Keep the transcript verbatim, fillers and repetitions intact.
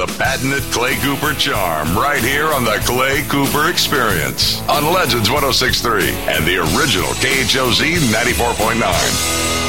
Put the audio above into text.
the patented Clay Cooper charm right here on the Clay Cooper Experience on Legends one oh six point three and the original K H O Z ninety-four point nine.